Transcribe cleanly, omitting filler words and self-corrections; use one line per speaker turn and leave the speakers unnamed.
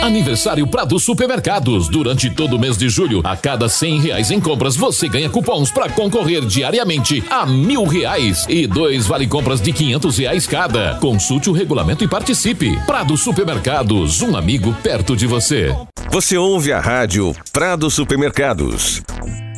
Aniversário Prado Supermercados. Durante todo o mês de julho, a cada R$100 em compras, você ganha cupons para concorrer diariamente a R$1.000 e 2 vale compras de R$500 cada. Consulte o regulamento e participe. Prado Supermercados, um amigo perto de você.
Você ouve a rádio Prado Supermercados.